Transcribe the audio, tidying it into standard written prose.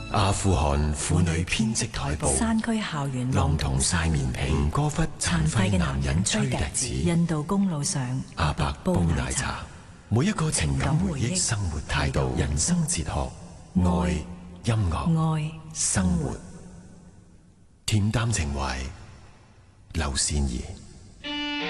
阿富汗婦女編織台布， 山區校園浪童曬棉被，吳哥窟殘廢嘅男人吹笛子， 印度公路上阿伯煲奶茶，每一個情感回憶、生活態度、人生哲學、愛、音樂、 愛、 生活，恬淡情懷，劉善儀。